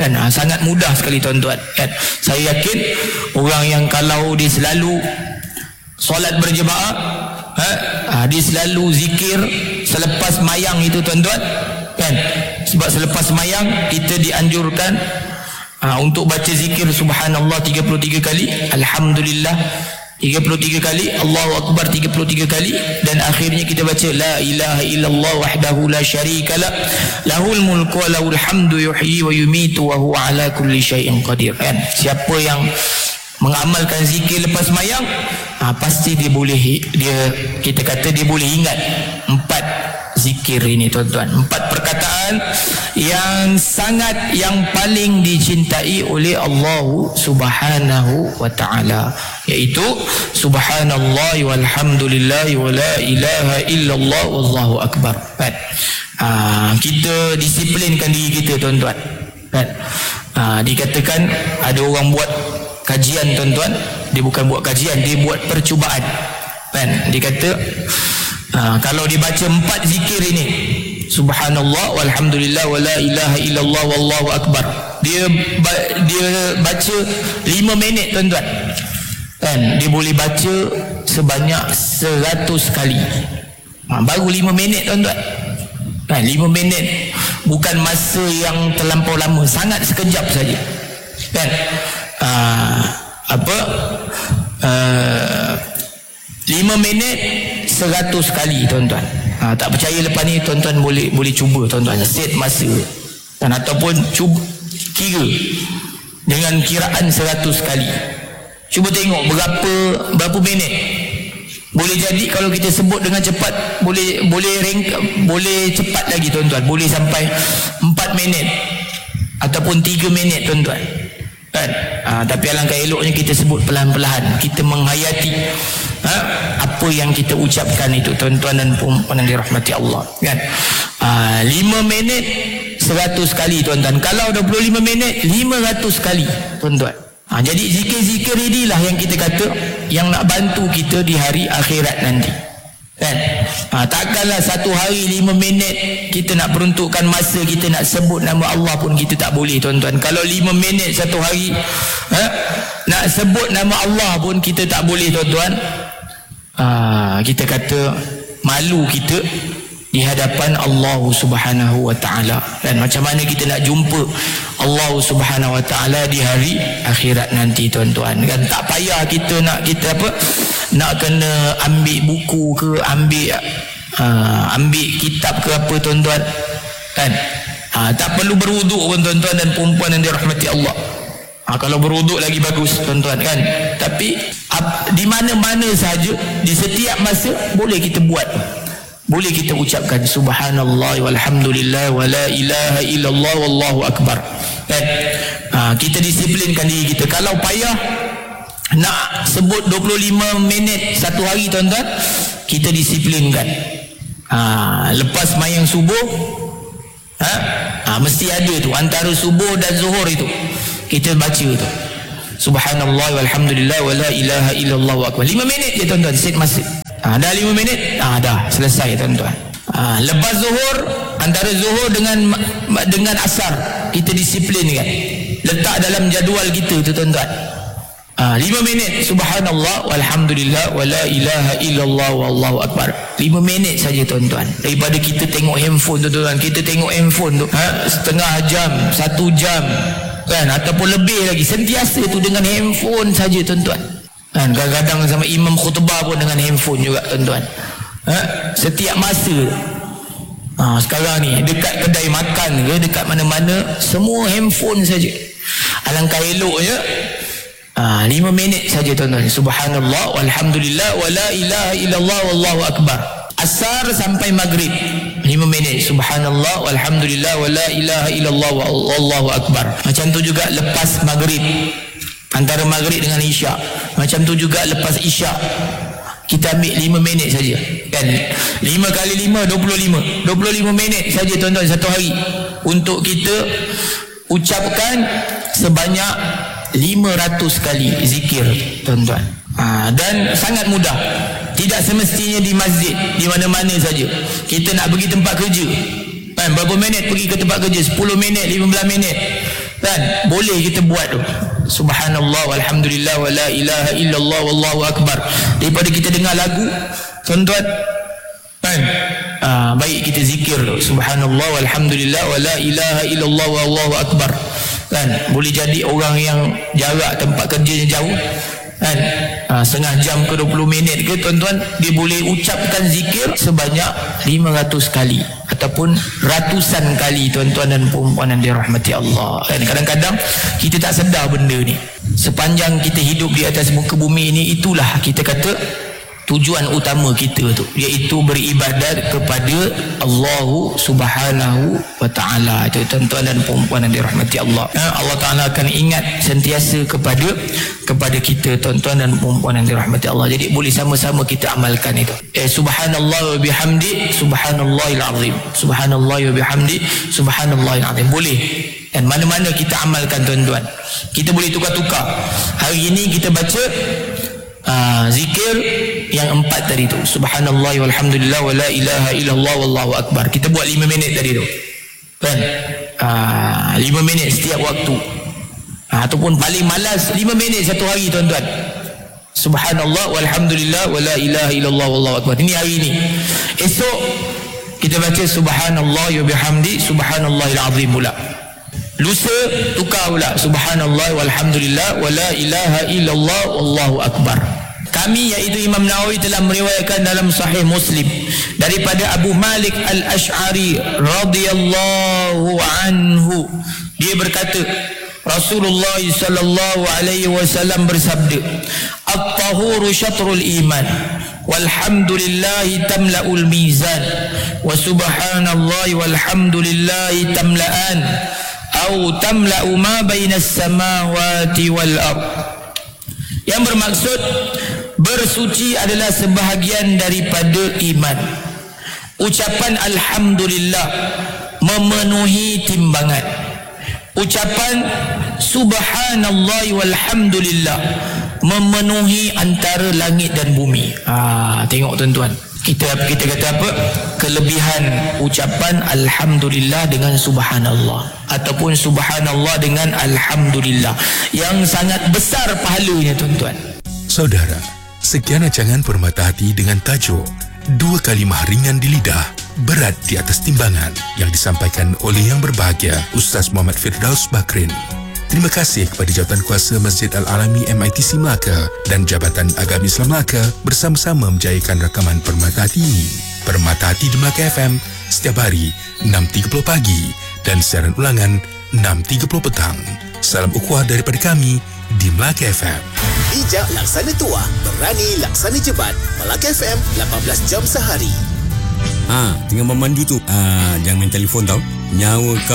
kan. Sangat mudah sekali tuan-tuan kan. Saya yakin orang yang kalau dia selalu solat berjemaah, dia selalu zikir selepas mayang itu tuan-tuan kan. Sebab selepas mayang kita dianjurkan untuk baca zikir subhanallah 33 kali, alhamdulillah 33 kali, Allahu Akbar 33 kali, dan akhirnya kita baca la ilaha illallah wahdahu la syarika lah, lahul mulku wa lahul hamdu yuhyi wa yumitu wa huwa ala kulli syai'in qadir kan. Siapa yang mengamalkan zikir lepas mayang, pasti dia boleh, kita kata dia boleh ingat 4 zikir ini tuan-tuan, 4 perkataan yang sangat, yang paling dicintai oleh Allah Subhanahu wa ta'ala, iaitu subhanallah walhamdulillah wa la ilaha illallah wallahu akbar kan. Kita disiplinkan diri kita tuan-tuan kan. Dikatakan ada orang buat kajian tuan-tuan, dia bukan buat kajian, dia buat percubaan kan. Dia kata kalau dibaca 4 zikir ini, subhanallah walhamdulillah wa la ilaha illallah wallahu akbar, dia baca 5 minit tuan-tuan kan, dia boleh baca sebanyak 100 kali. Baru 5 minit tuan-tuan kan. 5 minit bukan masa yang terlampau lama, sangat sekejap saja kan. 5 minit 100 kali tuan-tuan. Tak percaya lepas ni tuan-tuan boleh cuba tuan-tuan, set masa dan ataupun cuba kira dengan kiraan 100 kali. Cuba tengok berapa minit. Boleh jadi kalau kita sebut dengan cepat, boleh cepat lagi tuan-tuan, boleh sampai 4 minit ataupun 3 minit tuan-tuan kan. Tapi alangkah eloknya kita sebut perlahan-perlahan, kita menghayati apa yang kita ucapkan itu tuan-tuan dan puan yang dirahmati Allah kan. 5 minit 100 kali tuan-tuan, kalau 25 minit 500 kali tuan-tuan. Jadi zikir-zikir inilah yang kita kata yang nak bantu kita di hari akhirat nanti kan. Takkanlah satu hari 5 minit kita nak peruntukkan masa kita nak sebut nama Allah pun kita tak boleh tuan-tuan. Kalau 5 minit satu hari nak sebut nama Allah pun kita tak boleh tuan-tuan. Kita kata malu kita di hadapan Allah Subhanahu wa ta'ala, dan macam mana kita nak jumpa Allah Subhanahu wa ta'ala di hari akhirat nanti tuan-tuan kan. Tak payah kita nak kena ambil buku ke, ambil kitab ke apa tuan-tuan kan. Tak perlu berwuduk pun tuan-tuan dan perempuan yang dirahmati Allah. Kalau berwuduk lagi bagus tuan-tuan kan. Tapi di mana-mana saja, di setiap masa boleh kita buat, boleh kita ucapkan subhanallah walhamdulillah wa la ilaha illallah wallahu akbar kan. Kita disiplinkan diri kita. Kalau payah nak sebut 25 minit satu hari tuan-tuan, kita disiplinkan. Lepas mayang subuh mesti ada tu, antara subuh dan zuhur itu kita baca tu subhanallah walhamdulillah wa la ilaha illallah wa akbar. 5 minit je tuan-tuan, set masa. Dah 5 minit, dah selesai tuan-tuan. Lepas zuhur, antara zuhur dengan asar, kita disiplinkan, letak dalam jadual kita tu tuan-tuan. 5 minit subhanallah walhamdulillah wa la ilaha illallah wallahu akbar. 5 minit saja tuan-tuan. Daripada kita tengok handphone tu tuan-tuan, kita tengok handphone tu setengah jam, 1 jam kan, ataupun lebih lagi, sentiasa tu dengan handphone saja tuan-tuan kan. Kadang-kadang sama imam khutbah pun dengan handphone juga tuan-tuan. Setiap masa sekarang ni dekat kedai makan ke, dekat mana-mana, semua handphone saja. Alangkah eloknya 5 minit saja tuan-tuan, subhanallah walhamdulillah wa la ilaha illallah wallahu akbar. Asar sampai maghrib 5 minit subhanallah walhamdulillah wa la ilaha illallah wallahu akbar. Macam tu juga lepas maghrib, antara maghrib dengan isyak. Macam tu juga lepas isyak, kita ambil 5 minit saja kan. 5 kali 5 25 minit saja tuan-tuan satu hari, untuk kita ucapkan sebanyak 500 kali zikir tuan-tuan. Dan sangat mudah, tidak semestinya di masjid, di mana-mana saja. Kita nak pergi tempat kerja kan, berapa minit pergi ke tempat kerja, 10 minit 15 minit Kan boleh kita buat tu. Subhanallah walhamdulillah wa la ilaha illallah wallahu akbar. Daripada kita dengar lagu, tuan-tuan, kan? Baik kita zikir tu. Subhanallah walhamdulillah wa la ilaha illallah wallahu akbar. Kan boleh jadi orang yang jarak tempat kerjanya jauh, kan, setengah jam ke 20 minit ke, tuan-tuan, dia boleh ucapkan zikir sebanyak 500 kali ataupun ratusan kali, tuan-tuan dan puan-puan yang dirahmati Allah. Kan kadang-kadang kita tak sedar benda ni. Sepanjang kita hidup di atas muka bumi ini, itulah kita kata tujuan utama kita tu, iaitu beribadat kepada Allah Subhanahu wa ta'ala. Itu tuan-tuan dan puan-puan yang dirahmati Allah. Allah Ta'ala akan ingat sentiasa kepada kita, tuan-tuan dan puan-puan yang dirahmati Allah. Jadi boleh sama-sama kita amalkan itu. Subhanallah wa bihamdi subhanallahil azim. Subhanallah wa bihamdi subhanallahil azim. Boleh. Dan mana-mana kita amalkan, tuan-tuan. Kita boleh tukar-tukar. Hari ini kita baca zikir yang 4 tadi tu, subhanallah walhamdulillah wa la ilaha illallah wallahu akbar. Kita buat 5 minit tadi tu, kan? 5 minit setiap waktu, ataupun paling malas 5 minit satu hari, tuan-tuan. Subhanallah walhamdulillah wa la ilaha illallah wallahu akbar. Ini hari ini. Esok kita baca subhanallah wa bihamdi subhanallahil azim pula. Lusa tukar pula, subhanallah walhamdulillah wa la ilaha illallah wallahu akbar. Kami iaitu Imam Nawawi telah meriwayatkan dalam Sahih Muslim daripada Abu Malik Al-Ash'ari radhiyallahu anhu, dia berkata, Rasulullah sallallahu alaihi wasallam bersabda, "At-tahuru syatrul iman, walhamdulillahi tamla'ul mizan, wa subhanallahi walhamdulillahi tamla'an, au tamla'u ma bainas samawati wal ard." Yang bermaksud, bersuci adalah sebahagian daripada iman. Ucapan alhamdulillah memenuhi timbangan. Ucapan subhanallah walhamdulillah memenuhi antara langit dan bumi. Tengok, tuan-tuan. Kita kata apa? Kelebihan ucapan alhamdulillah dengan subhanallah, ataupun subhanallah dengan alhamdulillah, yang sangat besar pahalanya, tuan-tuan. Saudara, sekian rancangan Permata Hati dengan tajuk 2 kalimah ringan di lidah, berat di atas timbangan, yang disampaikan oleh yang berbahagia Ustaz Muhammad Firdaus Bakrin. Terima kasih kepada Jawatankuasa Masjid Al-Alami MITC Melaka dan Jabatan Agama Islam Melaka bersama-sama menjayakan rakaman Permata Hati ini. Permata Hati di Melaka FM setiap hari 6.30 pagi dan siaran ulangan 6.30 petang. Salam ukhuwah daripada kami di Melaka FM. Bijak laksana tuah, berani laksana jebat. Melaka FM 18 jam sehari. Tengah memandu tu, jangan main telefon tau. Nyawa kau